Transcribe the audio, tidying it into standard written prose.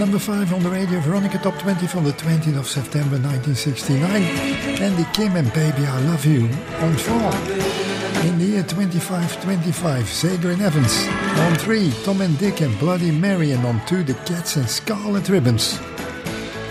number 5 on the Radio Veronica Top 20 from the 20th of September 1969. Andy Kim and Baby I Love You on 4. In the year 2525, Sager and Evans. On 3, Tom and Dick and Bloody Mary. And on 2, The Cats and Scarlet Ribbons.